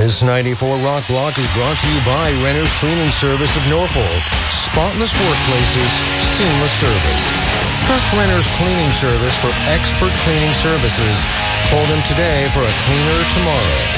This 94 Rock Block is brought to you by Renter's Cleaning Service of Norfolk. Spotless workplaces, seamless service. Trust Renter's Cleaning Service for expert cleaning services. Call them today for a cleaner tomorrow.